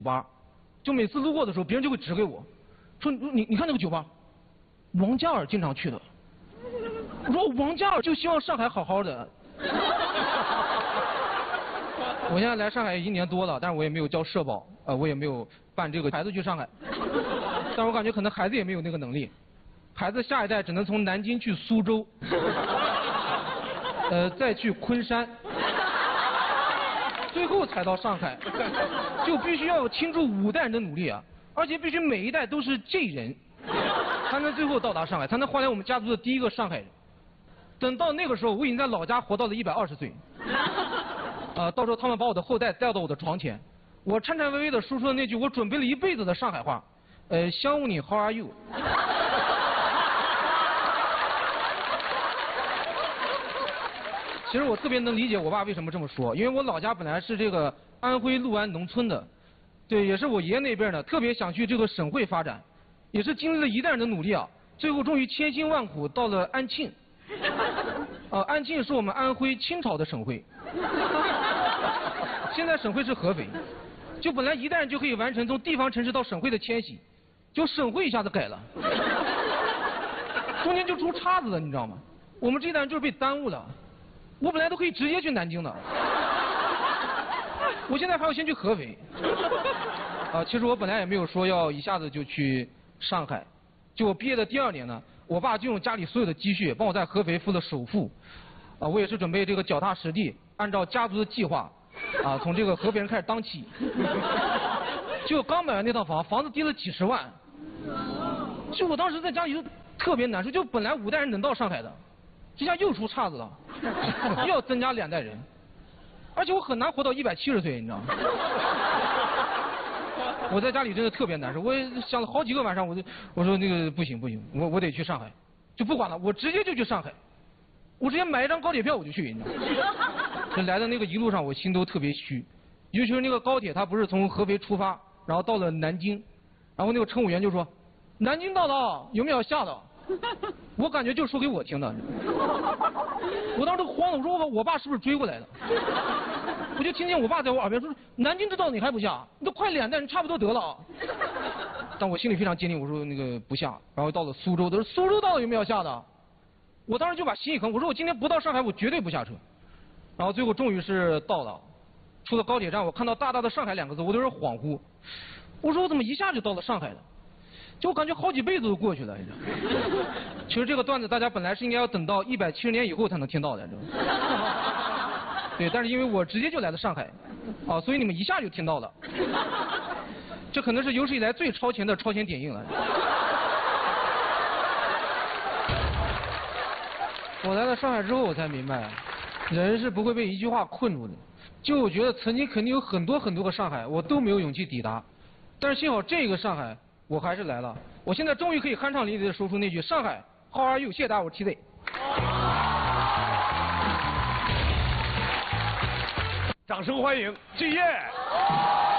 吧，就每次路过的时候，别人就会指给我，说你看那个酒吧，王嘉尔经常去的。我说王嘉尔就希望上海好好的。我现在来上海1年多了，但是我也没有交社保，我也没有办这个孩子去上海，但我感觉可能孩子也没有那个能力，孩子下一代只能从南京去苏州，再去昆山，最后才到上海，就必须要有倾注5代人的努力啊，而且必须每一代都是这人，才能最后到达上海，才能换来我们家族的第一个上海人。等到那个时候，我已经在老家活到了120岁。到时候他们把我的后代带到我的床前，我颤颤巍巍地说出了那句我准备了一辈子的上海话，香雾你 how are you？ 其实我特别能理解我爸为什么这么说，因为我老家本来是这个安徽六安农村的，对，也是我爷爷那边呢特别想去这个省会发展，也是经历了1代人的努力啊，最后终于千辛万苦到了安庆。安庆是我们安徽清朝的省会，现在省会是合肥，就本来1代人就可以完成从地方城市到省会的迁徙，就省会一下子改了，中间就出岔子了，你知道吗？我们这一代人就是被耽误了，我本来都可以直接去南京的，我现在还要先去合肥。其实我本来也没有说要一下子就去上海，就我毕业的第2年呢，我爸就用家里所有的积蓄帮我在合肥付了首付，我也是准备这个脚踏实地，按照家族的计划，从这个合肥人开始当起。就刚买完那套房，房子跌了几10万，就我当时在家里就特别难受，就本来5代人能到上海的，这下又出岔子了，又要增加2代人，而且我很难活到170岁，你知道吗？我在家里真的特别难受，我也想了好几个晚上，我说那个不行，我得去上海，就不管了，我直接就去上海，我直接买一张高铁票我就去，你知道吗？这来的那个一路上我心都特别虚，尤其是那个高铁，它不是从合肥出发，然后到了南京，然后那个乘务员就说南京到了，有没有下的？我感觉就说给我听的，我当时慌了，我说我爸是不是追过来的？我就听见我爸在我耳边说：“南京知道你还不下？你都快2代人差不多得了。”但我心里非常坚定，我说那个不下。然后到了苏州，他说苏州到了有没有下的？我当时就把心一横，我说我今天不到上海，我绝对不下车。然后最后终于是到了，出了高铁站，我看到大大的上海2个字，我有点恍惚。我说我怎么一下就到了上海了？就我感觉好几辈子都过去了。其实这个段子大家本来是应该要等到170年以后才能听到的，对，但是因为我直接就来了上海，所以你们一下就听到了。这可能是有史以来最超前的超前点映了。我来了上海之后，我才明白，人是不会被一句话困住的。就我觉得曾经肯定有很多个上海，我都没有勇气抵达，但是幸好这个上海我还是来了。我现在终于可以酣畅淋漓地说出那句上海 How are you？ 谢谢大家，我是 TZ。 掌声欢迎靳烨。